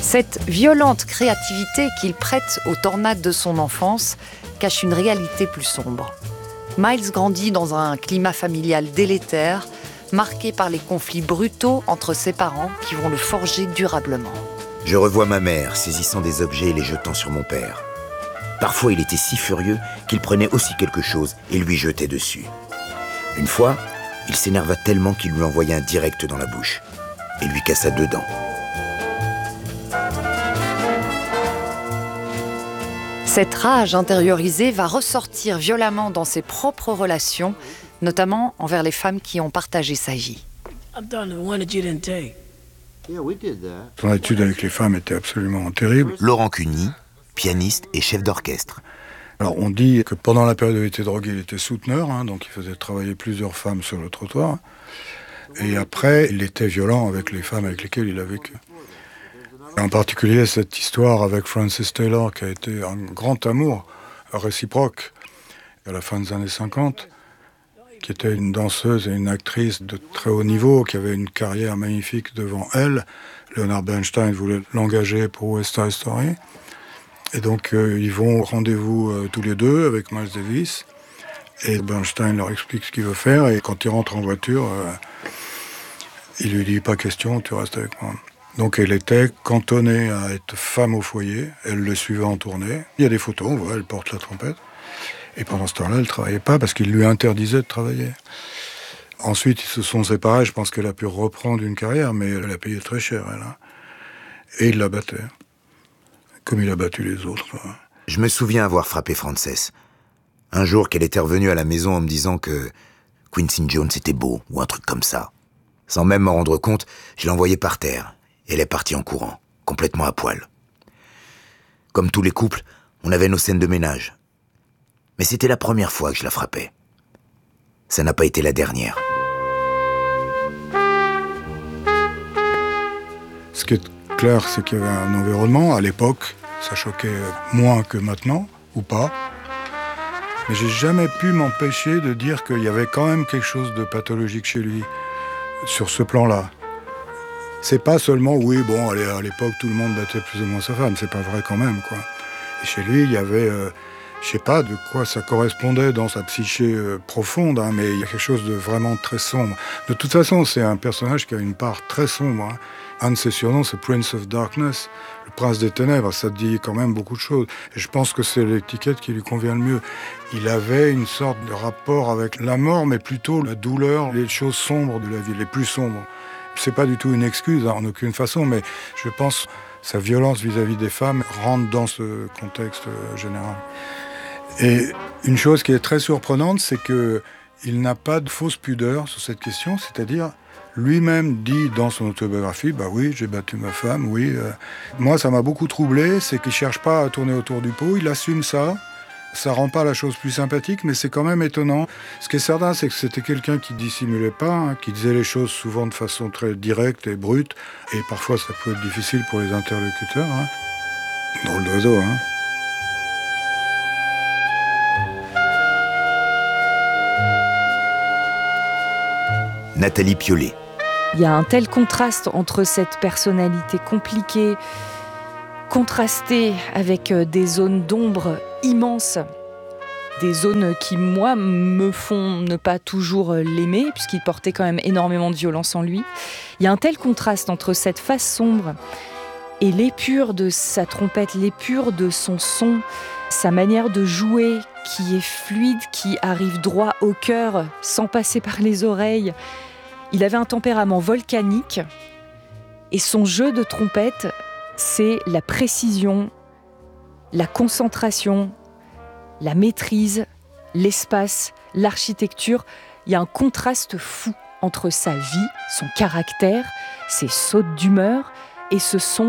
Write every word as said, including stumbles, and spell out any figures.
Cette violente créativité qu'il prête aux tornades de son enfance cache une réalité plus sombre. Miles grandit dans un climat familial délétère, marqué par les conflits brutaux entre ses parents qui vont le forger durablement. Je revois ma mère saisissant des objets et les jetant sur mon père. Parfois, il était si furieux qu'il prenait aussi quelque chose et lui jetait dessus. Une fois, il s'énerva tellement qu'il lui envoya un direct dans la bouche et lui cassa deux dents. Cette rage intériorisée va ressortir violemment dans ses propres relations, notamment envers les femmes qui ont partagé sa vie. Son attitude avec les femmes était absolument terrible. Laurent Cuny, pianiste et chef d'orchestre. Alors on dit que pendant la période où il était drogué, il était souteneur, hein, donc il faisait travailler plusieurs femmes sur le trottoir. Et après, il était violent avec les femmes avec lesquelles il a vécu. En particulier, cette histoire avec Frances Taylor, qui a été un grand amour réciproque à la fin des années cinquante, qui était une danseuse et une actrice de très haut niveau, qui avait une carrière magnifique devant elle. Leonard Bernstein voulait l'engager pour West Side Story. Et donc, euh, ils vont au rendez-vous euh, tous les deux avec Miles Davis. Et Bernstein leur explique ce qu'il veut faire. Et quand il rentre en voiture, euh, il lui dit « Pas question, tu restes avec moi ». Donc elle était cantonnée à être femme au foyer, elle le suivait en tournée. Il y a des photos, on voit, elle porte la trompette. Et pendant ce temps-là, elle ne travaillait pas parce qu'il lui interdisait de travailler. Ensuite, ils se sont séparés, je pense qu'elle a pu reprendre une carrière, mais elle a payé très cher, elle. Hein. Et il la battait, comme il a battu les autres. Quoi. Je me souviens avoir frappé Frances. Un jour qu'elle était revenue à la maison en me disant que Quincy Jones était beau, ou un truc comme ça. Sans même m'en rendre compte, je l'ai envoyée par terre. Elle est partie en courant, complètement à poil. Comme tous les couples, on avait nos scènes de ménage. Mais c'était la première fois que je la frappais. Ça n'a pas été la dernière. Ce qui est clair, c'est qu'il y avait un environnement. À l'époque, ça choquait moins que maintenant, ou pas. Mais j'ai jamais pu m'empêcher de dire qu'il y avait quand même quelque chose de pathologique chez lui, sur ce plan-là. C'est pas seulement, oui, bon, allez, à l'époque, tout le monde battait plus ou moins sa femme. C'est pas vrai quand même, quoi. Et chez lui, il y avait, euh, je sais pas de quoi ça correspondait dans sa psyché euh, profonde, hein, mais il y a quelque chose de vraiment très sombre. De toute façon, c'est un personnage qui a une part très sombre. Hein. Un de ses surnoms, c'est Prince of Darkness, le prince des ténèbres. Ça dit quand même beaucoup de choses. Et je pense que c'est l'étiquette qui lui convient le mieux. Il avait une sorte de rapport avec la mort, mais plutôt la douleur, les choses sombres de la vie, les plus sombres. C'est pas du tout une excuse, hein, en aucune façon, mais je pense que sa violence vis-à-vis des femmes rentre dans ce contexte euh, général. Et une chose qui est très surprenante, c'est qu'il n'a pas de fausse pudeur sur cette question, c'est-à-dire lui-même dit dans son autobiographie, bah oui, j'ai battu ma femme, oui. Euh. Moi, ça m'a beaucoup troublé, c'est qu'il cherche pas à tourner autour du pot, il assume ça. Ça rend pas la chose plus sympathique, mais c'est quand même étonnant. Ce qui est certain, c'est que c'était quelqu'un qui dissimulait pas, hein, qui disait les choses souvent de façon très directe et brute, et parfois ça peut être difficile pour les interlocuteurs. Hein. Drôle d'oiseau, hein. Nathalie Piollet. Il y a un tel contraste entre cette personnalité compliquée, contrastée avec des zones d'ombre immenses, des zones qui, moi, me font ne pas toujours l'aimer, puisqu'il portait quand même énormément de violence en lui. Il y a un tel contraste entre cette face sombre et l'épure de sa trompette, l'épure de son son, sa manière de jouer qui est fluide, qui arrive droit au cœur, sans passer par les oreilles. Il avait un tempérament volcanique, et son jeu de trompette, c'est la précision, la concentration, la maîtrise, l'espace, l'architecture. Il y a un contraste fou entre sa vie, son caractère, ses sautes d'humeur et ce son